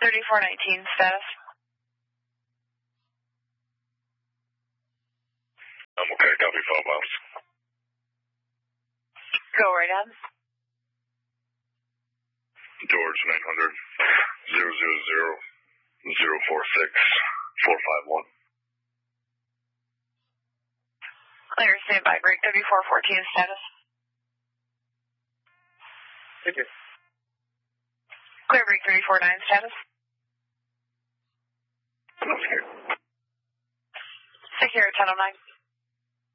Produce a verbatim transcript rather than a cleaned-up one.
thirty-four nineteen, status. I'm okay, copy five miles. Go right on. George nine hundred, zero zero zero, zero four six, four five one. Clear, standby, break thirty-four fourteen, status. Thank you. Clear, break thirty-four nine, status. That's good. Secure ten oh nine.